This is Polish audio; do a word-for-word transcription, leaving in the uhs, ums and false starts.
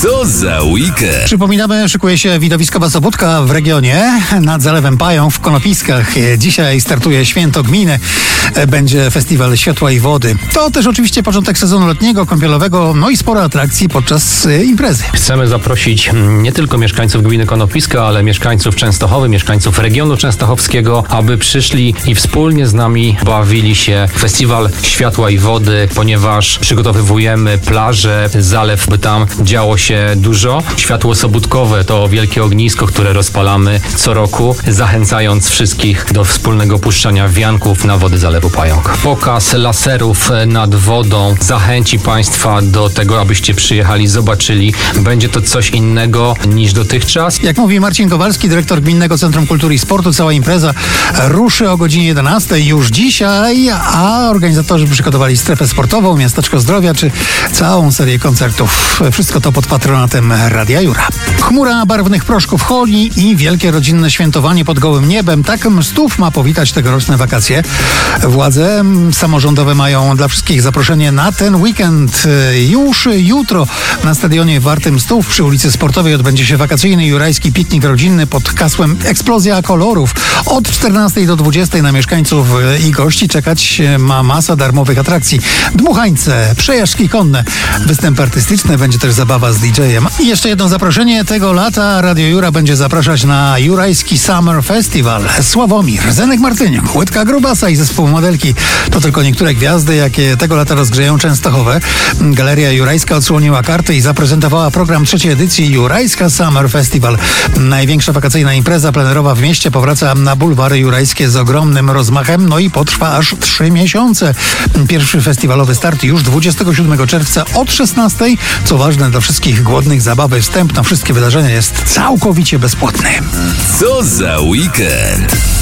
Co za weekend? Przypominamy, szykuje się widowiskowa sobótka w regionie nad Zalewem Pająk w Konopiskach. Dzisiaj startuje Święto Gminy. Będzie festiwal światła i wody. To też oczywiście początek sezonu letniego, kąpielowego, no i sporo atrakcji podczas imprezy. Chcemy zaprosić nie tylko mieszkańców gminy Konopiska, ale mieszkańców Częstochowy, mieszkańców regionu częstochowskiego, aby przyszli i wspólnie z nami bawili się w festiwal światła i wody, ponieważ przygotowywujemy plażę, zalew, by tam działo się dużo. Światło sobótkowe to wielkie ognisko, które rozpalamy co roku, zachęcając wszystkich do wspólnego puszczania wianków na wody Zalewu Pająk. Pokaz laserów nad wodą zachęci Państwa do tego, abyście przyjechali, zobaczyli. Będzie to coś innego niż dotychczas. Jak mówi Marcin Kowalski, dyrektor Gminnego Centrum Kultury i Sportu, cała impreza ruszy o godzinie jedenastej już dzisiaj, a organizatorzy przygotowali strefę sportową, miasteczko zdrowia czy całą serię koncertów. Wszystko to pod patronatem Radia Jura. Chmura barwnych proszków holi i wielkie rodzinne świętowanie pod gołym niebem. Tak Mstów ma powitać tegoroczne wakacje. Władze samorządowe mają dla wszystkich zaproszenie na ten weekend. Już jutro na stadionie Warty Mstów przy ulicy Sportowej odbędzie się wakacyjny jurajski piknik rodzinny pod hasłem Eksplozja kolorów. Od czternastej do dwudziestej na mieszkańców i gości czekać ma masa darmowych atrakcji. Dmuchańce, przejażdżki konne, występy artystyczne, będzie też zabawa z didżejem. I jeszcze jedno zaproszenie. Tego lata Radio Jura będzie zapraszać na Jurajski Summer Festival. Sławomir, Zenek Martyniuk, Łydka Grubasa i zespół Modelki. To tylko niektóre gwiazdy, jakie tego lata rozgrzeją Częstochowę. Galeria Jurajska odsłoniła karty i zaprezentowała program trzeciej edycji Jurajska Summer Festival. Największa wakacyjna impreza plenerowa w mieście powraca na bulwary jurajskie z ogromnym rozmachem, no i potrwa aż trzy miesiące. Pierwszy festiwalowy start już dwudziestego siódmego czerwca od szesnastej. Co ważne, dla wszystkich głodnych zabawy wstęp na wszystkie wydarzenia jest całkowicie bezpłatny. Co za weekend?